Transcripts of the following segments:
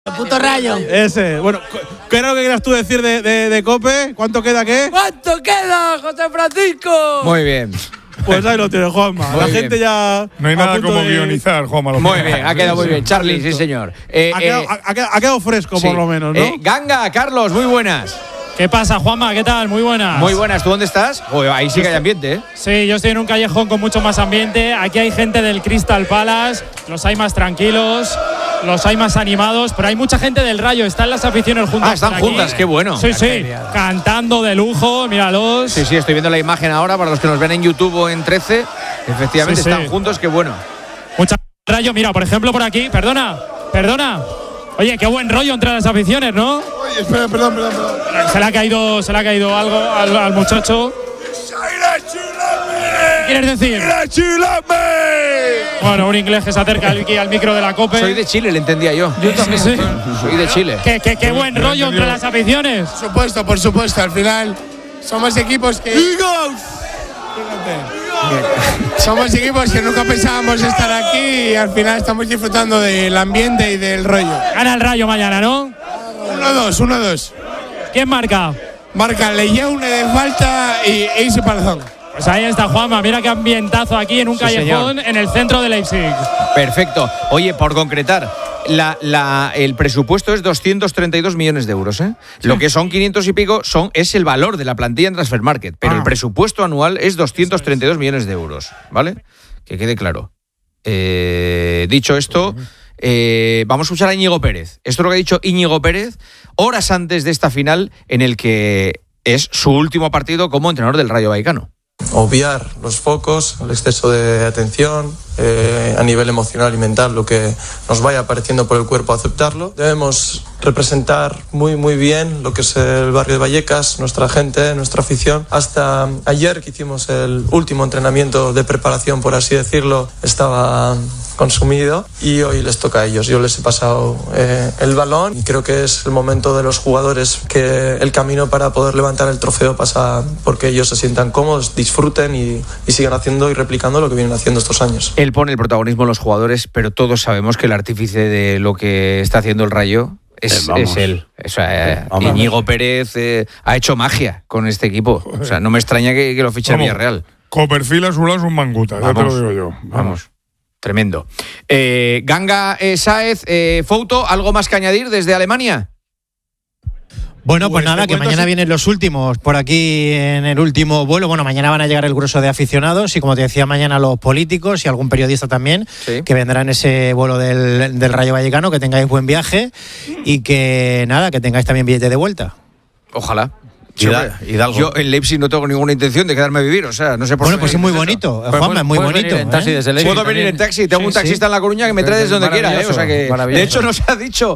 El puto Rayo. Ese. Bueno, ¿qué era lo que querías tú decir de COPE? ¿Cuánto queda qué? ¿Cuánto queda, José Francisco? Muy bien. Pues ahí lo tienes, Juanma. Muy La bien. gente ya. No hay nada como guionizar, Juanma. Muy bien, ha quedado muy bien. Charlie, sí, señor. Ha quedado fresco, sí. por lo menos, ¿no? Ganga, Carlos, muy buenas. ¿Qué pasa, Juanma? ¿Qué tal? Muy buenas. Muy buenas. ¿Tú dónde estás? Ahí sí que hay ambiente, ¿eh? Sí, yo estoy en un callejón con mucho más ambiente. Aquí hay gente del Crystal Palace. Los hay más tranquilos, los hay más animados, pero hay mucha gente del Rayo. Están las aficiones juntas. Están juntas, qué bueno. Sí, sí. Cantando de lujo, míralos. Sí, estoy viendo la imagen ahora para los que nos ven en YouTube o en 13. Efectivamente, están juntos, qué bueno. Mucha Rayo, mira, por ejemplo, por aquí. Perdona. Oye, qué buen rollo entre las aficiones, ¿no? Oye, espera, perdón. Se le ha caído algo al muchacho. ¿Qué quieres decir? Bueno, un inglés que se acerca aquí al micro de la COPE. Soy de Chile, le entendía yo. Yo también. Sí. Soy de Chile. Qué buen rollo entre las aficiones. Por supuesto. Al final somos equipos que… Somos equipos que nunca pensábamos estar aquí y al final estamos disfrutando del ambiente y del rollo. Gana el Rayo mañana, ¿no? 1-2. ¿Quién marca? Marca Leyeune de falta y Eise Palazón. Pues ahí está Juanma, mira qué ambientazo aquí en un callejón en el centro de Leipzig. Perfecto. Oye, por concretar, el presupuesto es 232 millones de euros, ¿eh? Sí. Lo que son 500 y pico es el valor de la plantilla en Transfermarkt, pero el presupuesto anual es 232 millones de euros, ¿vale? Que quede claro. Dicho esto, vamos a escuchar a Íñigo Pérez. Esto es lo que ha dicho Íñigo Pérez horas antes de esta final en el que es su último partido como entrenador del Rayo Vallecano. Obviar los focos, el exceso de atención a nivel emocional y mental, lo que nos vaya apareciendo por el cuerpo, aceptarlo. Debemos representar muy bien lo que es el barrio de Vallecas, nuestra gente, nuestra afición. Hasta ayer que hicimos el último entrenamiento de preparación, por así decirlo, estaba consumido y hoy les toca a ellos. Yo les he pasado el balón y creo que es el momento de los jugadores que el camino para poder levantar el trofeo pasa porque ellos se sientan cómodos, disfruten y sigan haciendo y replicando lo que vienen haciendo estos años. Él pone el protagonismo en los jugadores, pero todos sabemos que el artífice de lo que está haciendo el Rayo es él. O sea, Íñigo Pérez ha hecho magia con este equipo. O sea, no me extraña que lo fiche el Villarreal. Copperfield a su lado es un manguta, ya te lo digo yo. Vamos. Tremendo. Ganga, Sáez, Fouto, ¿algo más que añadir desde Alemania? Bueno, pues nada, que mañana vienen los últimos por aquí en el último vuelo. Bueno, mañana van a llegar el grueso de aficionados y, como te decía, mañana los políticos y algún periodista también, que vendrá en ese vuelo del Rayo Vallecano. Que tengáis buen viaje y que nada, que tengáis también billete de vuelta. Ojalá. Hidalgo. Yo en Leipzig no tengo ninguna intención de quedarme a vivir, o sea, no sé por qué. Bueno, pues es muy bonito, Juanma, es muy bonito. Puedo venir en taxi, tengo un taxista en La Coruña que me trae desde donde quiera, o sea que de hecho nos ha dicho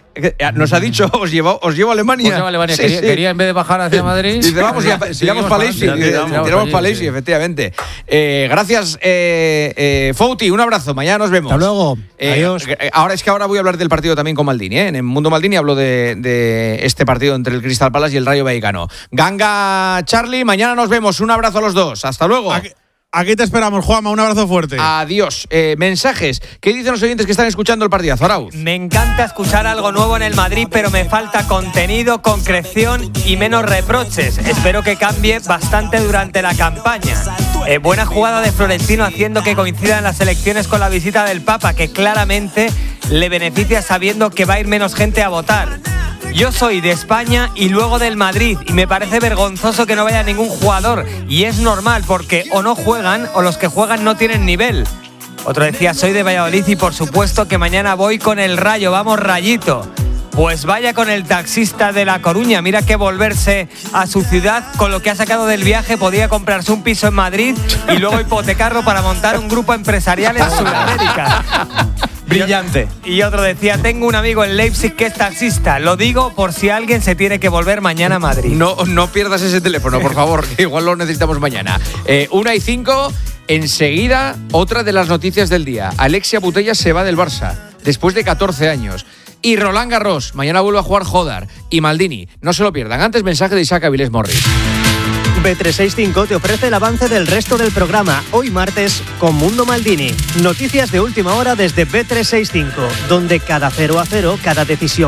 os llevo a Alemania. Quería en vez de bajar hacia Madrid. Dice, vamos, tiramos para Leipzig. Tiramos para Leipzig, efectivamente. Gracias, Fouti, un abrazo. Mañana nos vemos. Hasta luego. Adiós. Ahora voy a hablar del partido también con Maldini. En el Mundo Maldini hablo de este partido entre el Crystal Palace y el Rayo Vallecano. Ganga, Charlie, mañana nos vemos. Un abrazo a los dos. Hasta luego. Aquí te esperamos, Juanma. Un abrazo fuerte. Adiós. Mensajes. ¿Qué dicen los oyentes que están escuchando el partidazo? Arauz. Me encanta escuchar algo nuevo en el Madrid, pero me falta contenido, concreción y menos reproches. Espero que cambie bastante durante la campaña. Buena jugada de Florentino haciendo que coincidan las elecciones con la visita del Papa, que claramente le beneficia sabiendo que va a ir menos gente a votar. Yo soy de España y luego del Madrid y me parece vergonzoso que no vaya ningún jugador, y es normal porque o no juegan o los que juegan no tienen nivel. Otro decía, soy de Valladolid y por supuesto que mañana voy con el Rayo, vamos Rayito. Pues vaya con el taxista de La Coruña, mira que volverse a su ciudad con lo que ha sacado del viaje, podía comprarse un piso en Madrid y luego hipotecarlo para montar un grupo empresarial en Sudamérica. Brillante. Y otro decía, tengo un amigo en Leipzig que es taxista. Lo digo por si alguien se tiene que volver mañana a Madrid. No pierdas ese teléfono, por favor, que igual lo necesitamos mañana. 1:05, enseguida, otra de las noticias del día. Alexia Putellas se va del Barça, después de 14 años. Y Roland Garros, mañana vuelve a jugar Jodar. Y Maldini, no se lo pierdan. Antes, mensaje de Isaac Avilés Morris. Bet365 te ofrece el avance del resto del programa, hoy martes, con Mundo Maldini. Noticias de última hora desde Bet365, donde cada 0-0, cada decisión